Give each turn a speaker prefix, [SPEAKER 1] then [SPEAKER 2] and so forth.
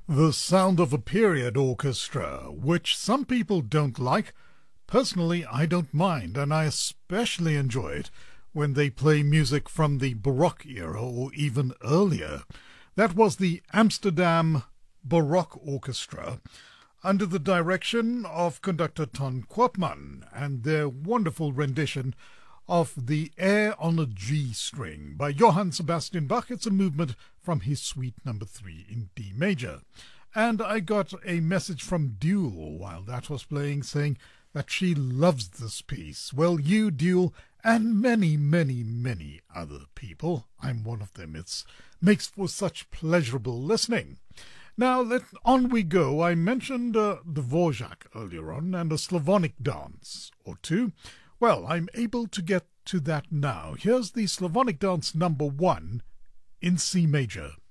[SPEAKER 1] The sound of a period orchestra, which some people don't like. Personally, I don't mind, and I especially enjoy it when they play music from the Baroque era or even earlier. That was the Amsterdam Baroque Orchestra under the direction of conductor Ton Koopman and their wonderful rendition of the Air on a G String by Johann Sebastian Bach. It's a movement from his Suite Number 3 in D major. And I got a message from Duel while that was playing saying that she loves this piece. Well, you, Duel, and many, many, many other people, I'm one of them, it makes for such pleasurable listening. Now, on we go. I mentioned Dvorak earlier on and a Slavonic dance or two. Well, I'm able to get to that now. Here's the Slavonic dance number 1 in C major.